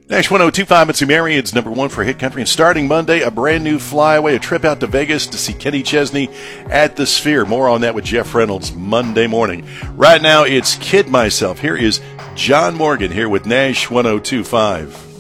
Nash 1025 at Sumerian's number one for Hit Country. And starting Monday, a brand new flyaway, a trip out to Vegas to see Kenny Chesney at the Sphere. More on that with Jeff Reynolds Monday morning. Right now, it's Kid Myself. Here is John Morgan here with Nash 1025.